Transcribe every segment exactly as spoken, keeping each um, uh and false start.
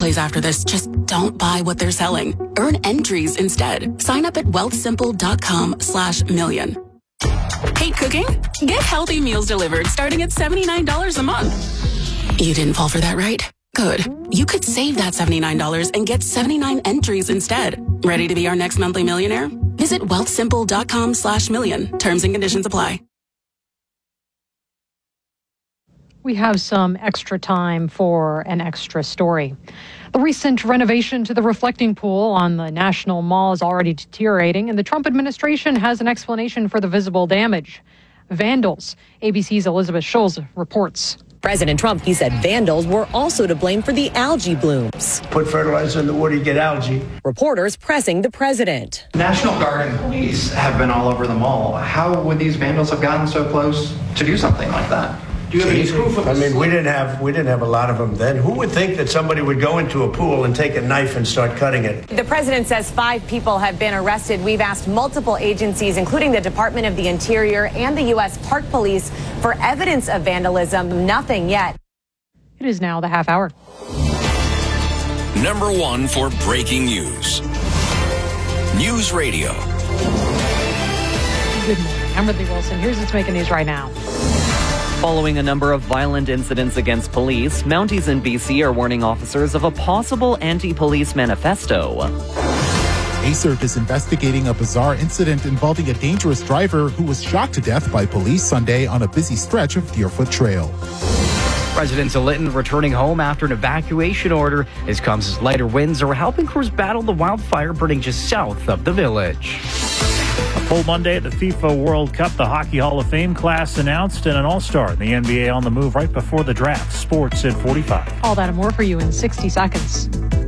plays after this. Just don't buy what they're selling. Earn entries instead. Sign up at wealthsimple.com slash million. Hate cooking? Get healthy meals delivered starting at seventy-nine dollars a month. You didn't fall for that, right? Good. You could save that seventy-nine dollars and get seventy-nine entries instead. Ready to be our next monthly millionaire? Visit wealthsimple.com slash million. Terms and conditions apply. We have some extra time for an extra story. The recent renovation to the reflecting pool on the National Mall is already deteriorating, and the Trump administration has an explanation for the visible damage. Vandals. A B C's Elizabeth Schulz reports. President Trump, he said vandals were also to blame for the algae blooms. Put fertilizer in the water, you get algae. Reporters pressing the president. National Guard and police have been all over the mall. How would these vandals have gotten so close to do something like that? Do you have any proof of this? I mean, we didn't have we didn't have a lot of them then. Who would think that somebody would go into a pool and take a knife and start cutting it? The president says five people have been arrested. We've asked multiple agencies, including the Department of the Interior and the U S Park Police, for evidence of vandalism. Nothing yet. It is now the half hour. Number one for breaking news. News Radio. Good morning. I'm Ridley Wilson. Here's what's making news right now. Following a number of violent incidents against police, Mounties in B C are warning officers of a possible anti-police manifesto. A C E R T is investigating a bizarre incident involving a dangerous driver who was shot to death by police Sunday on a busy stretch of Deerfoot Trail. Residents of Lytton returning home after an evacuation order. This comes as lighter winds are helping crews battle the wildfire burning just south of the village. A full Monday at the FIFA World Cup. The Hockey Hall of Fame class announced and an all-star in the N B A on the move right before the draft. Sports at forty-five. All that and more for you in sixty seconds.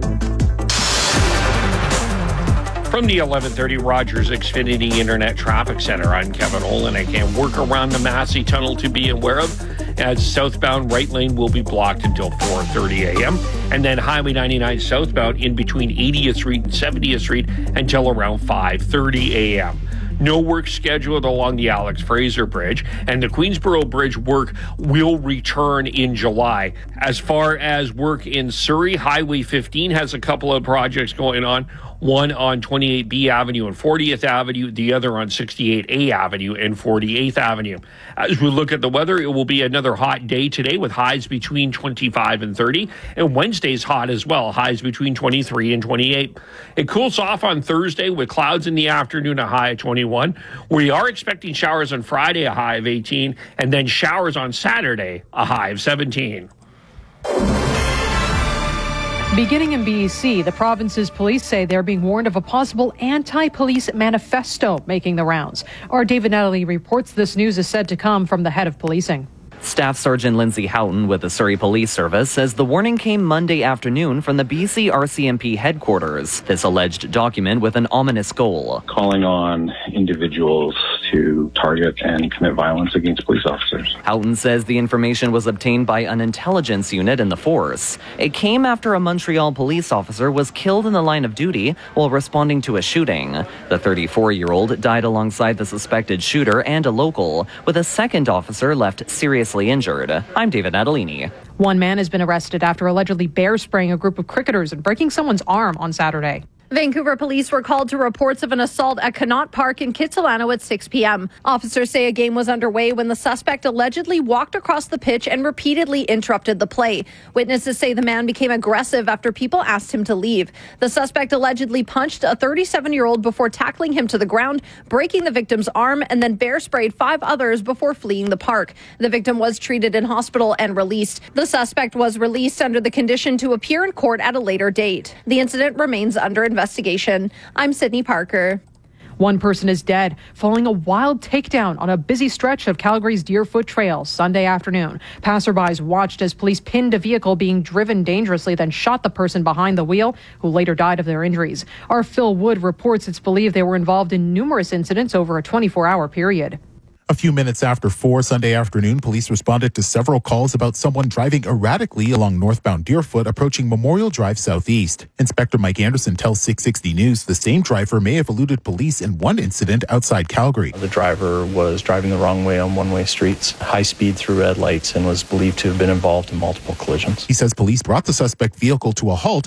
From the eleven thirty Rogers Xfinity Internet Traffic Center, I'm Kevin Olenek, and work around the Massey Tunnel to be aware of, as southbound right lane will be blocked until four thirty a.m. and then Highway ninety-nine southbound in between eightieth Street and seventieth Street until around five thirty a.m. No work scheduled along the Alex Fraser Bridge, and the Queensboro Bridge work will return in July. As far as work in Surrey, Highway fifteen has a couple of projects going on. One on twenty-eight B Avenue and fortieth Avenue, the other on sixty-eight A Avenue and forty-eighth Avenue. As we look at the weather, it will be another hot day today with highs between twenty-five and thirty, and Wednesday's hot as well, highs between twenty-three and twenty-eight. It cools off on Thursday with clouds in the afternoon, a high of twenty-one. We are expecting showers on Friday, a high of eighteen, and then showers on Saturday, a high of seventeen. Beginning in B C, the province's police say they're being warned of a possible anti-police manifesto making the rounds. Our David Natalie reports this news is said to come from the head of policing. Staff Sergeant Lindsay Houghton with the Surrey Police Service says the warning came Monday afternoon from the B C R C M P headquarters. This alleged document with an ominous goal. Calling on individuals to target and commit violence against police officers. Houghton says the information was obtained by an intelligence unit in the force. It came after a Montreal police officer was killed in the line of duty while responding to a shooting. The thirty-four-year-old died alongside the suspected shooter and a local, with a second officer left seriously injured. I'm David Natalini. One man has been arrested after allegedly bear spraying a group of cricketers and breaking someone's arm on Saturday. Vancouver police were called to reports of an assault at Connaught Park in Kitsilano at six p.m. Officers say a game was underway when the suspect allegedly walked across the pitch and repeatedly interrupted the play. Witnesses say the man became aggressive after people asked him to leave. The suspect allegedly punched a thirty-seven-year-old before tackling him to the ground, breaking the victim's arm, and then bear sprayed five others before fleeing the park. The victim was treated in hospital and released. The suspect was released under the condition to appear in court at a later date. The incident remains under investigation. Investigation. I'm Sydney Parker. One person is dead following a wild takedown on a busy stretch of Calgary's Deerfoot Trail Sunday afternoon. Passerbys watched as police pinned a vehicle being driven dangerously, then shot the person behind the wheel, who later died of their injuries. Our Phil Wood reports it's believed they were involved in numerous incidents over a twenty-four hour period. A few minutes after four Sunday afternoon, police responded to several calls about someone driving erratically along northbound Deerfoot approaching Memorial Drive Southeast. Inspector Mike Anderson tells six sixty News the same driver may have eluded police in one incident outside Calgary. The driver was driving the wrong way on one-way streets, high speed through red lights, and was believed to have been involved in multiple collisions. He says police brought the suspect vehicle to a halt